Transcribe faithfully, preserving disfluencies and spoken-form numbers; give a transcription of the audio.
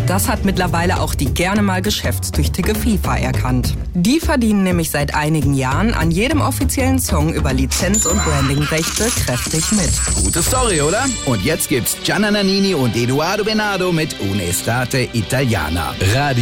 Das hat mittlerweile auch die gerne mal geschäftstüchtige FIFA erkannt. Die verdienen nämlich seit einigen Jahren an jedem offiziellen Song über Lizenz- und Brandingrechte kräftig mit. Gute Story, oder? Und jetzt gibt's Gianna Nannini und Edoardo Benado mit Un'estate Italiana. Radio